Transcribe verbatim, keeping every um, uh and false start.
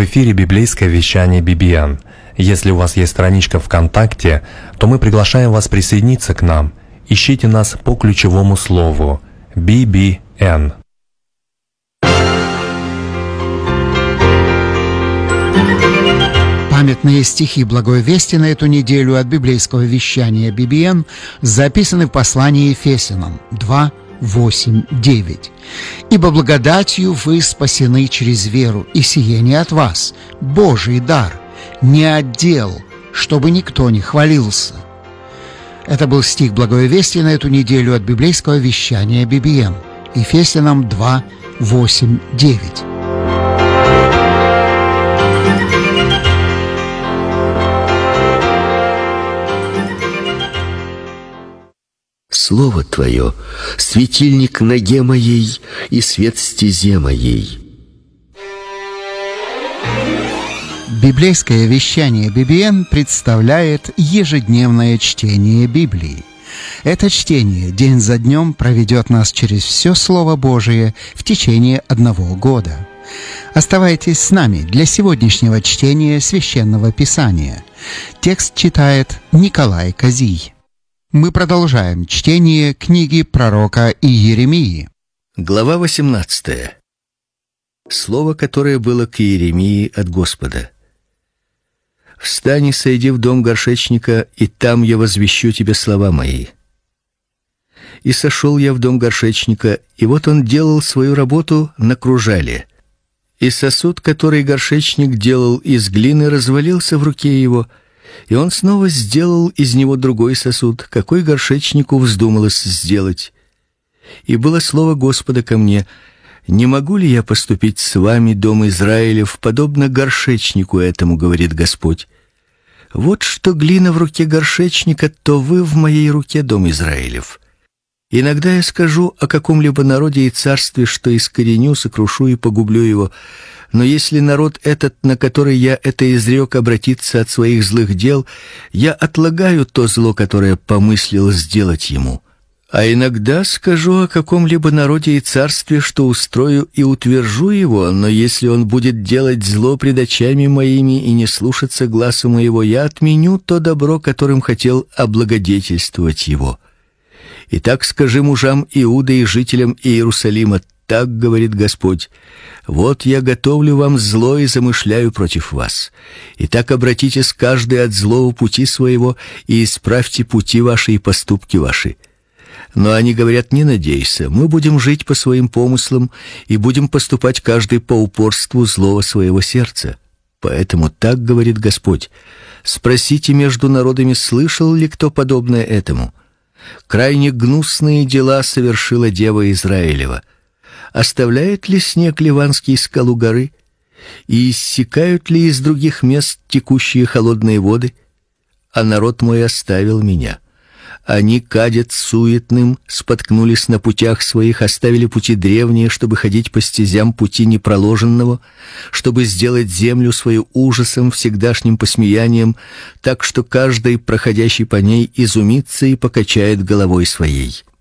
В эфире библейское вещание би би эн. Если у вас есть страничка ВКонтакте, то мы приглашаем вас присоединиться к нам. Ищите нас по ключевому слову би би эн. Памятные стихи Благой Вести на эту неделю от библейского вещания би би эн записаны в послании Ефесянам два, восемь, девять. «Ибо благодатью вы спасены через веру, и сие не от вас, Божий дар, не от дел, чтобы никто не хвалился». Это был стих Благой Вести на эту неделю от библейского вещания би би эн. Ефесянам два, восемь, девять. Слово Твое — светильник ноге моей и свет стезе моей. Библейское вещание би би эн представляет ежедневное чтение Библии. Это чтение день за днем проведет нас через все Слово Божие в течение одного года. Оставайтесь с нами для сегодняшнего чтения Священного Писания. Текст читает Николай Козий. Мы продолжаем чтение книги пророка Иеремии. Глава восемнадцатая. Слово, которое было к Иеремии от Господа. «Встань и сойди в дом горшечника, и там я возвещу тебе слова мои». И сошел я в дом горшечника, и вот он делал свою работу на кружале. И сосуд, который горшечник делал из глины, развалился в руке его, и он снова сделал из него другой сосуд, какой горшечнику вздумалось сделать. И было слово Господа ко мне: «Не могу ли я поступить с вами, дом Израилев, подобно горшечнику этому, говорит Господь? Вот что глина в руке горшечника, то вы в моей руке, дом Израилев. Иногда я скажу о каком-либо народе и царстве, что искореню, сокрушу и погублю его. Но если народ этот, на который я это изрек, обратится от своих злых дел, я отлагаю то зло, которое помыслил сделать ему. А иногда скажу о каком-либо народе и царстве, что устрою и утвержу его, но если он будет делать зло пред очами моими и не слушаться гласу моего, я отменю то добро, которым хотел облагодетельствовать его. Итак, скажи мужам Иуды и жителям Иерусалима: так говорит Господь: вот я готовлю вам зло и замышляю против вас. Итак, обратитесь каждый от злого пути своего и исправьте пути ваши и поступки ваши. Но они говорят: не надейся, мы будем жить по своим помыслам и будем поступать каждый по упорству злого своего сердца. Поэтому так говорит Господь: спросите между народами, слышал ли кто подобное этому? Крайне гнусные дела совершила дева Израилева. Оставляет ли снег ливанский скалу горы? И иссякают ли из других мест текущие холодные воды? А народ мой оставил меня. Они кадят суетным, споткнулись на путях своих, оставили пути древние, чтобы ходить по стезям пути непроложенного, чтобы сделать землю свою ужасом, всегдашним посмеянием, так что каждый, проходящий по ней, изумится и покачает головой своей.